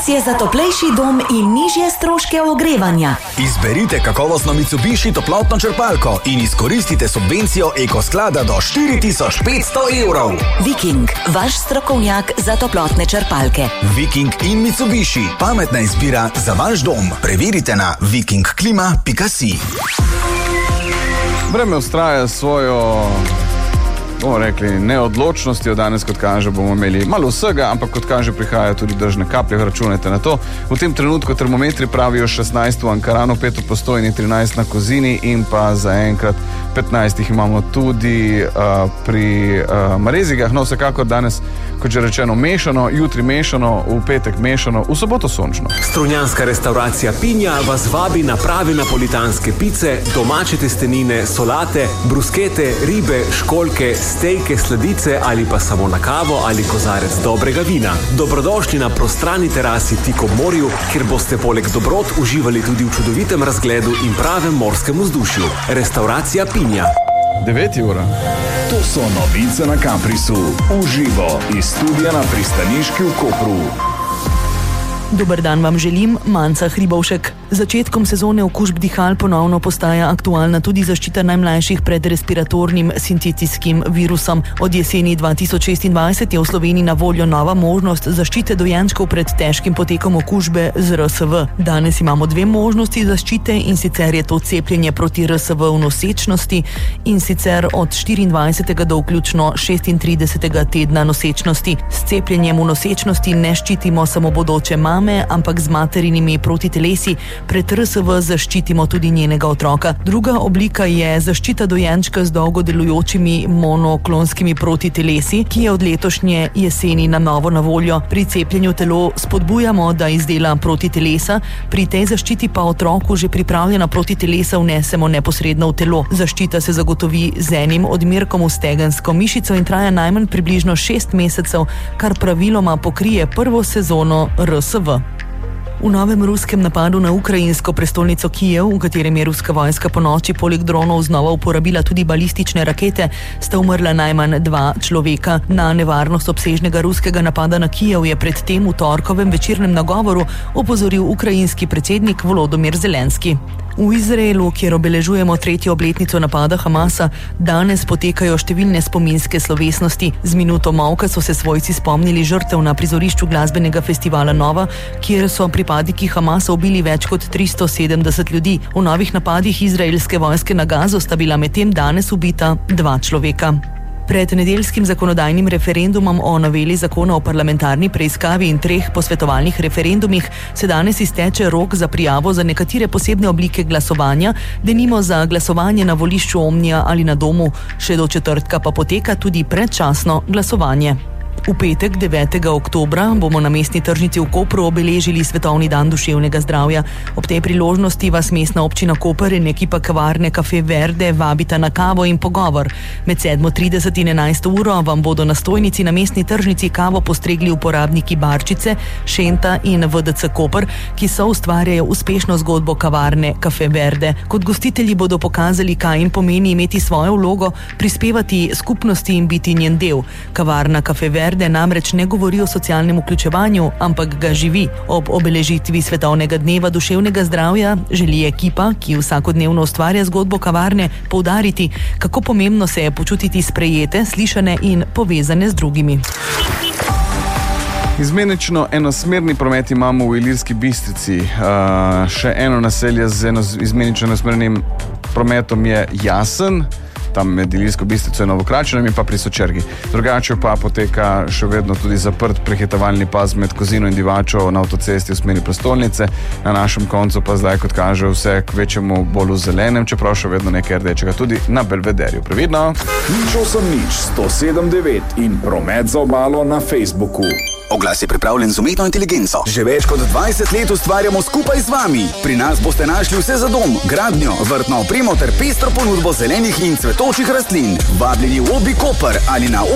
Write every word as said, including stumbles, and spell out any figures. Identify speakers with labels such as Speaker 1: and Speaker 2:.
Speaker 1: Je za toplejši dom in nižje stroške ogrevanja.
Speaker 2: Izberite kakovostno Mitsubishi toplotno črpalko in izkoristite subvencijo Ekosklada do štiri tisoč petsto evrov.
Speaker 1: Viking, vaš strokovnjak za toplotne črpalke.
Speaker 2: Viking in Mitsubishi, pametna izbira za vaš dom. Preverite na viking klima pika si.
Speaker 3: Vreme ustraja svojo, bomo rekli, neodločnostjo. Danes, kot kaže, bomo imeli malo vsega, ampak kot kaže, prihajajo tudi dežne kaplje, računajte na to. V tem trenutku termometri pravijo šestnajst v Ankaranu, pet v Postojni, trinajst na Kozini in pa zaenkrat petnajst jih imamo tudi uh, pri uh, Marezigah. No, vsekakor danes, kot že rečeno, mešano, jutri mešano, v petek mešano, v soboto sončno.
Speaker 4: Strunjanska restauracija Pinja vas vabi na prave napolitanske pice, domače testenine, solate, bruskete, ribe, školjke, stejke, sladice ali pa samo na kavo ali kozarec dobrega vina. Dobrodošli na prostrani terasi tik ob morju, kjer boste poleg dobrot uživali tudi v čudovitem razgledu in pravem morskem vzdušju. Restauracija Pinja.
Speaker 3: devet ura.
Speaker 5: To so novice na Kamprisu. Uživo iz studia na Pristaniški v Kopru.
Speaker 6: Dober dan vam želim, Manca Hribovšek. Začetkom sezone okužb dihal ponovno postaja aktualna tudi zaščita najmlajših pred respiratornim sintetijskim virusom. Od jeseni dva tisoč šestindvajset je v Sloveniji na voljo nova možnost zaščite dojenčkov pred težkim potekom okužbe z R S V. Danes imamo dve možnosti zaščite, in sicer je to cepljenje proti R S V v nosečnosti, in sicer od štiriindvajsetega do vključno šestintridesetega tedna nosečnosti. S cepljenjem v nosečnosti ne ščitimo samo bodoče mame, ampak z materinimi protitelesi pred R S V zaščitimo tudi njenega otroka. Druga oblika je zaščita dojenčka z dolgo delujočimi monoklonskimi protitelesi, ki je od letošnje jeseni na novo na voljo. Pri cepljenju telo spodbujamo, da izdela protitelesa, pri tej zaščiti pa otroku že pripravljena protitelesa vnesemo neposredno v telo. Zaščita se zagotovi z enim odmerkom v stegensko mišico in traja najmanj približno šest mesecev, kar praviloma pokrije prvo sezono R S V. V novem ruskem napadu na ukrajinsko prestolnico Kijev, v katerem je ruska vojska ponoči poleg dronov znova uporabila tudi balistične rakete, sta umrla najmanj dva človeka. Na nevarnost obsežnega ruskega napada na Kijev je pred tem v torkovem večernem nagovoru opozoril ukrajinski predsednik Volodymyr Zelenski. V Izraelu, kjer obeležujemo tretjo obletnico napada Hamasa, danes potekajo številne spominske slovesnosti. Z minuto molka so se svojci spomnili žrtev na prizorišču glasbenega festivala Nova, kjer so pripadniki Hamasa ubili več kot tristo sedemdeset ljudi. V novih napadih izraelske vojske na Gazo sta bila medtem danes ubita dva človeka. Pred nedeljskim zakonodajnim referendumom o noveli zakona o parlamentarni preiskavi in treh posvetovalnih referendumih se danes izteče rok za prijavo za nekatere posebne oblike glasovanja, denimo za glasovanje na volišču Omnija ali na domu. Še do četrtka pa poteka tudi predčasno glasovanje. V petek, devetega oktobra, bomo na mestni tržnici v Kopru obeležili Svetovni dan duševnega zdravja. Ob tej priložnosti vas mestna občina Koper in ekipa kavarne Café Verde vabita na kavo in pogovor. Med sedmo trideset in enajsto uro vam bodo na stojnici na mestni tržnici kavo postregli uporabniki Barčice, Šenta in V D C Koper, ki so ustvarjajo uspešno zgodbo kavarne Café Verde. Kot gostitelji bodo pokazali, kaj jim pomeni imeti svojo vlogo, prispevati skupnosti in biti njen del. Kavarna Café Verde namreč ne govori o socialnem vključevanju, ampak ga živi. Ob obeležitvi Svetovnega dneva duševnega zdravja želi ekipa, ki vsakodnevno ustvarja zgodbo kavarne, poudariti, kako pomembno se je počutiti sprejete, slišane in povezane z drugimi.
Speaker 3: Izmenično enosmerni promet imamo v Ilirski Bistrici. Uh, še eno naselje z eno izmenično enosmernim prometom je Jasen, tam med Ilirsko Bistrico in Novokračanom in pa pri Sočergi. Drugače pa poteka še vedno tudi zaprt prehitevalni pas med Kozino in Divačo na avtocesti v smeri prestolnice. Na našem koncu pa zdaj, kot kaže, vse k večjemu bolj v zelenem, čeprav še vedno nekaj rdečega tudi na Belvederju. Previdno!
Speaker 5: Nič osem nič, sto sedem devet in promet za obalo na Facebooku.
Speaker 2: Oglas je pripravljen z umetno inteligenco. Že več kot dvajset let ustvarjamo skupaj z vami. Pri nas boste našli vse za dom, gradnjo, vrtno opremo ter pestro ponudbo zelenih in cvetočih rastlin. Vabljeni v Obi Koper ali na